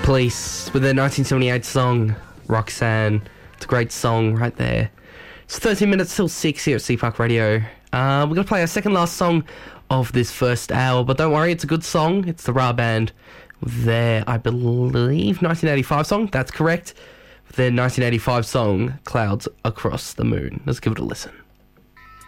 Police with their 1978 song, Roxanne. It's a great song right there. It's 13 minutes till 6 here at CPark Radio. We're going to play our second last song of this first hour, but don't worry, it's a good song. It's the Ra Band with their, I believe, 1985 song. That's correct. Their 1985 song, Clouds Across the Moon. Let's give it a listen.